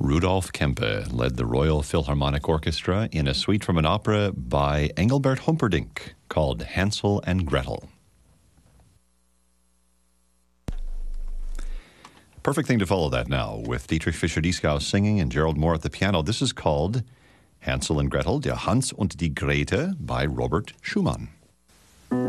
Rudolf Kempe led the Royal Philharmonic Orchestra in a suite from an opera by Engelbert Humperdinck called Hansel and Gretel. Perfect thing to follow that now with Dietrich Fischer-Dieskau singing and Gerald Moore at the piano. This is called Hansel and Gretel, Der Hans und die Grete by Robert Schumann.